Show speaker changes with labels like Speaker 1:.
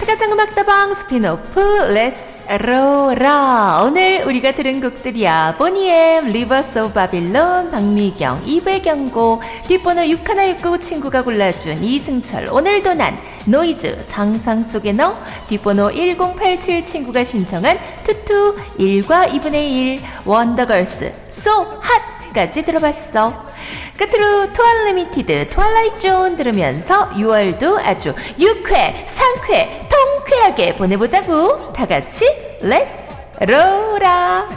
Speaker 1: 가장 음악다방 스피노프 렛츠 로라. 오늘 우리가 들은 곡들이야. 보니엠, 리버스 오브 바빌론, 박미경, 이배경고, 뒷번호 6169 친구가 골라준 이승철, 오늘도 난, 노이즈, 상상 속에 너, 뒷번호 1087 친구가 신청한 투투 1과 2분의 1, 원더걸스, So Hot까지 들어봤어. 끝으로 투알리미티드 트와일라이트 존 들으면서 6월도 아주 유쾌, 상쾌, 통쾌하게 보내보자고. 다같이 렛츠 로라.